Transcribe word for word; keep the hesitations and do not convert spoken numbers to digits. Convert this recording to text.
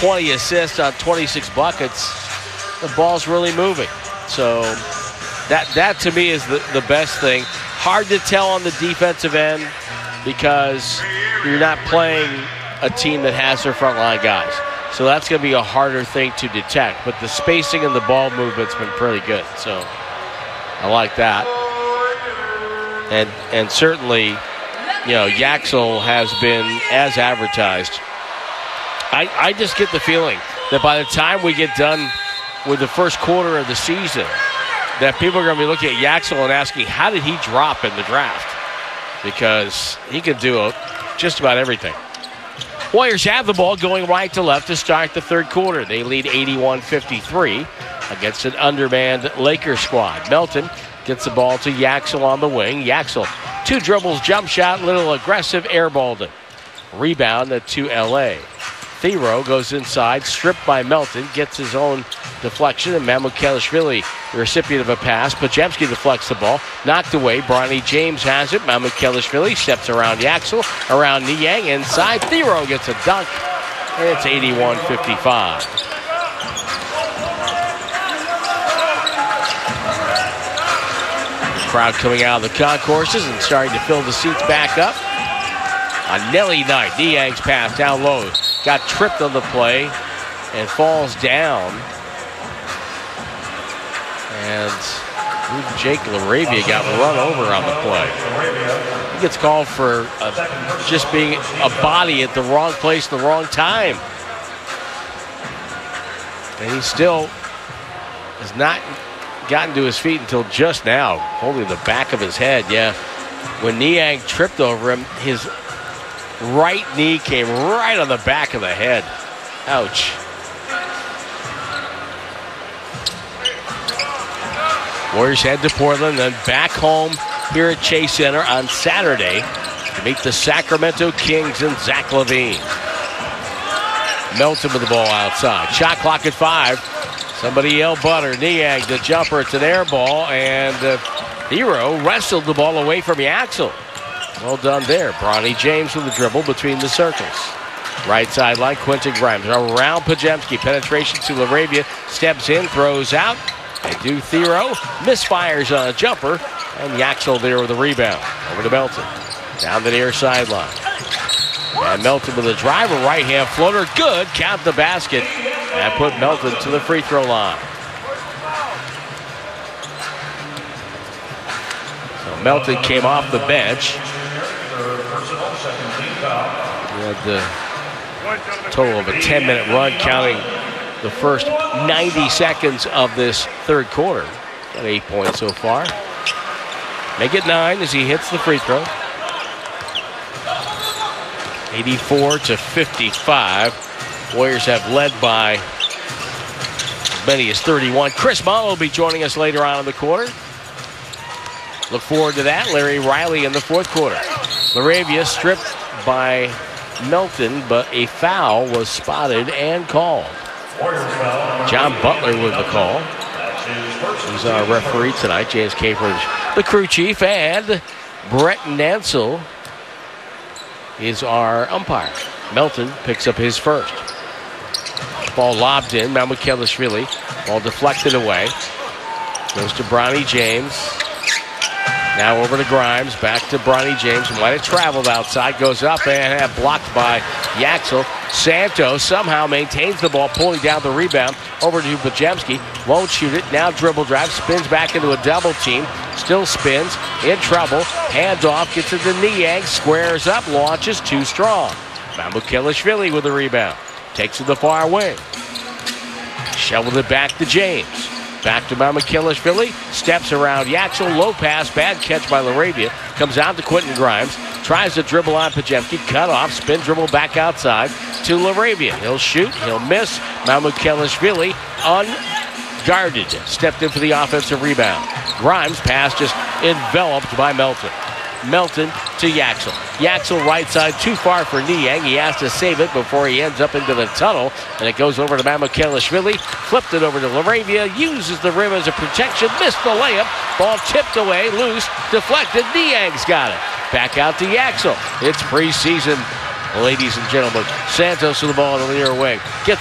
twenty assists on twenty-six buckets, the ball's really moving. So that that to me is the, the best thing. Hard to tell on the defensive end because you're not playing a team that has their front line guys. So that's going to be a harder thing to detect. But the spacing and the ball movement's been pretty good. So I like that. And and certainly, you know, Yaxel has been as advertised. I, I just get the feeling that by the time we get done with the first quarter of the season, that people are going to be looking at Yaxel and asking, how did he drop in the draft? Because he can do just about everything. Warriors have the ball going right to left to start the third quarter. They lead eighty-one fifty-three against an undermanned Lakers squad. Melton gets the ball to Yaxel on the wing. Yaxel, two dribbles, jump shot, little aggressive, airballed it. Rebound to L A. Thero goes inside, stripped by Melton, gets his own deflection, and Mamukelashvili, the recipient of a pass. Podziemski deflects the ball, knocked away. Bronny James has it. Mamukelashvili steps around Yaxel, around Niang, inside. Thero gets a dunk, and it's eighty-one fifty-five. Crowd coming out of the concourses and starting to fill the seats back up. A Nelly night. Niang's pass down low. Got tripped on the play and falls down. And Jake LaRavia got run over on the play. He gets called for uh, just being a body at the wrong place at the wrong time. And he still has not gotten to his feet until just now, holding the back of his head. Yeah, when Niang tripped over him, his right knee came right on the back of the head. Ouch. Warriors head to Portland, then back home here at Chase Center on Saturday to meet the Sacramento Kings and Zach LaVine. Melton with the ball outside. Shot clock at five. Somebody yelled butter. Niang, the jumper. It's an air ball, and uh, Hero wrestled the ball away from Yaxel. Well done there. Bronny James with the dribble between the circles. Right sideline, Quentin Grimes. Around Podziemski. Penetration to LaRavia. Steps in, throws out. They do Thero. Misfires on a jumper. And Yaxel there with the rebound. Over to Melton. Down the near sideline. And Melton with a driver. Right-hand floater. Good. Count the basket. And put Melton to the free throw line. So Melton came off the bench. He had the total of a ten-minute run, counting the first ninety seconds of this third quarter. Got eight points so far. Make it nine as he hits the free throw. eighty-four to fifty-five. Warriors have led by as many as thirty-one. Chris Mull will be joining us later on in the quarter. Look forward to that. Larry Riley in the fourth quarter. LaRavia stripped by Melton, but a foul was spotted and called. John Butler with the call. He's our referee tonight. James Capridge, the crew chief, and Brett Nansel is our umpire. Melton picks up his first. Ball lobbed in. Mamukelashvili. Ball deflected away. Goes to Bronny James. Now over to Grimes, back to Bronny James. Might have traveled outside, goes up and had blocked by Yaxel. Santos somehow maintains the ball, pulling down the rebound over to Podziemski. Won't shoot it. Now dribble drive, spins back into a double team. Still spins, in trouble. Handoff, gets it to Niang, squares up, launches, too strong. Mamukelashvili with the rebound. Takes it to the far wing. Shoveled it back to James. Back to Mamukelashvili. Steps around Yaxel. Low pass. Bad catch by LaRavia. Comes out to Quentin Grimes. Tries to dribble on Podziemski. Cut off. Spin dribble back outside to LaRavia. He'll shoot. He'll miss. Mamukelashvili unguarded. Stepped in for the offensive rebound. Grimes pass just enveloped by Melton. Melton to Yaxel. Yaxel right side, too far for Niang. He has to save it before he ends up into the tunnel. And it goes over to Mamukelashvili. Flipped it over to LaRavia. Uses the rim as a protection. Missed the layup. Ball tipped away. Loose. Deflected. Niang's got it. Back out to Yaxel. It's preseason, ladies and gentlemen. Santos with the ball in the near wing. Gets